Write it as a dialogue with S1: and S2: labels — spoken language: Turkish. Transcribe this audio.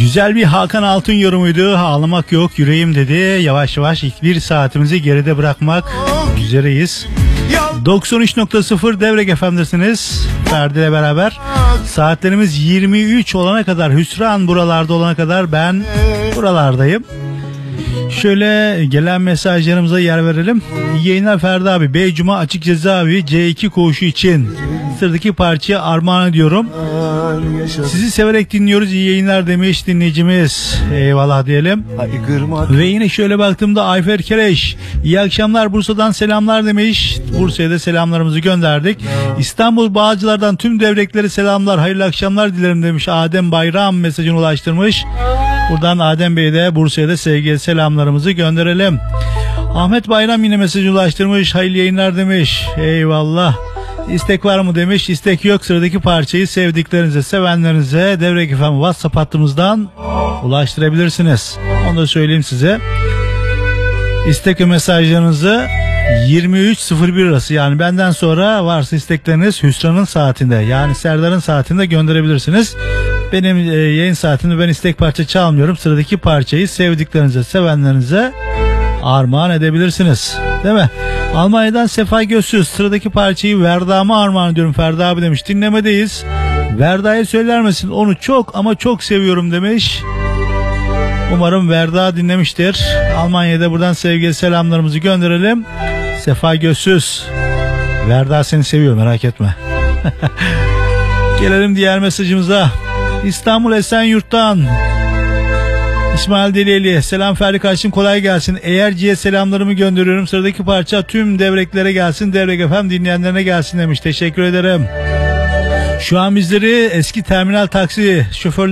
S1: Güzel bir Hakan Altun yorumuydu. Ağlamak yok yüreğim dedi. Yavaş yavaş ilk bir saatimizi geride bırakmak üzereyiz. 93.0 Devrek FM'desiniz. Ferdi ile beraber. Saatlerimiz 23 olana kadar, Hüsran buralarda olana kadar ben buralardayım. Şöyle gelen mesajlarımıza yer verelim. İyi yayınlar Ferdi abi. Beycuma Açık Cezaevi C2 koğuşu için sıradaki parçaya armağan ediyorum. Sizi severek dinliyoruz. İyi yayınlar demiş dinleyicimiz. Eyvallah diyelim. Ve yine şöyle baktığımda Ayfer Kereş. İyi akşamlar, Bursa'dan selamlar demiş. Bursa'ya da selamlarımızı gönderdik. İstanbul Bağcılar'dan tüm devrekleri selamlar. Hayırlı akşamlar dilerim demiş. Adem Bayram mesajını ulaştırmış. Buradan Adem Bey'e de Bursa'ya da sevgi selamlarımızı gönderelim. Ahmet Bayram yine mesajı ulaştırmış. Hayırlı yayınlar demiş. Eyvallah. İstek var mı demiş. İstek yok. Sıradaki parçayı sevdiklerinize, sevenlerinize Devrek FM WhatsApp hattımızdan ulaştırabilirsiniz. Onu da söyleyeyim size. İstek ve mesajlarınızı 23.01 arası, yani benden sonra varsa istekleriniz Hüsran'ın saatinde, yani Serdar'ın saatinde gönderebilirsiniz. Benim yayın saatimde ben istek parça çalmıyorum. Sıradaki parçayı sevdiklerinize, sevenlerinize armağan edebilirsiniz. Değil mi? Almanya'dan Sefa Gözsüz. Sıradaki parçayı Verda'ma armağan ediyorum Ferdi abi demiş. Dinlemedeyiz. Verda'ya söyler misin? Onu çok ama çok seviyorum demiş. Umarım Verda dinlemiştir. Almanya'da buradan sevgi selamlarımızı gönderelim. Sefa Gözsüz. Verda seni seviyor, merak etme. Gelelim diğer mesajımıza. İstanbul Esenyurt'tan İsmail Deliyeli. Selam Ferdi kardeşim, kolay gelsin. Eğerci'ye selamlarımı gönderiyorum. Sıradaki parça tüm devreklere gelsin. Devrek FM dinleyenlerine gelsin demiş. Teşekkür ederim. Şu an bizleri eski terminal taksi şoförleri